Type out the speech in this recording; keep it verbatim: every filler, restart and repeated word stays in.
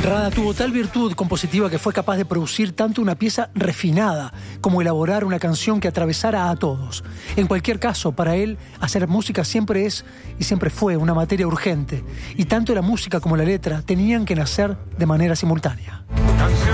Rada tuvo tal virtud compositiva que fue capaz de producir tanto una pieza refinada como elaborar una canción que atravesara a todos. En cualquier caso, para él, hacer música siempre es y siempre fue una materia urgente, y tanto la música como la letra tenían que nacer de manera simultánea. Canción